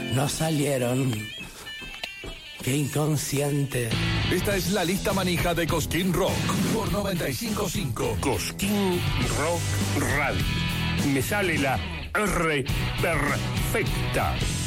no salieron. Qué inconsciente. Esta es la lista manija de Cosquín Rock por 95.5. Cosquín Rock Radio. Me sale la R perfecta.